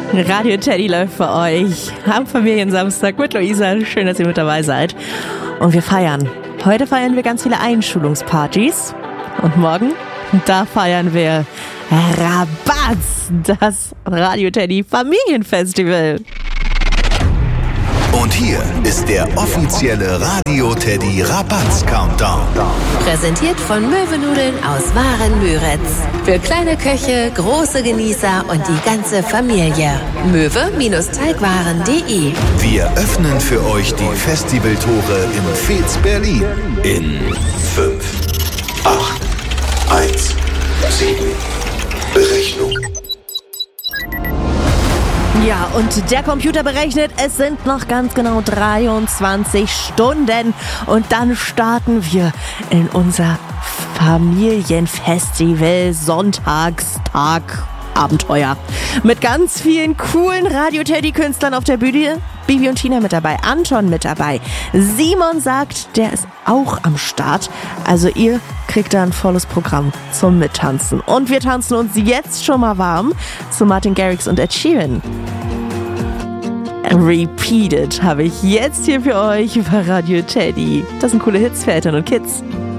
Radio Teddy läuft für euch am Familiensamstag mit Luisa. Schön, dass ihr mit dabei seid. Und wir feiern. Heute feiern wir ganz viele Einschulungspartys. Und morgen, da feiern wir Rabatz, das Radio Teddy Familienfestival. Und hier ist der offizielle Radio Teddy Rabatz Countdown. Präsentiert von Möwenudeln aus Waren-Müritz. Für kleine Köche, große Genießer und die ganze Familie. Möwe-Teigwaren.de. Wir öffnen für euch die Festivaltore im Fez Berlin. In 5, 8, 1, 7. Berechnung. Ja, und der Computer berechnet, es sind noch ganz genau 23 Stunden. Und dann starten wir in unser Familienfestival Sonntagstag. Abenteuer. Mit ganz vielen coolen Radio-Teddy-Künstlern auf der Bühne. Bibi und Tina mit dabei, Anton mit dabei. Simon sagt, der ist auch am Start. Also ihr kriegt da ein volles Programm zum Mittanzen. Und wir tanzen uns jetzt schon mal warm zu Martin Garrix und Ed Sheeran. Repeated habe ich jetzt hier für euch über Radio Teddy. Das sind coole Hits für Eltern und Kids.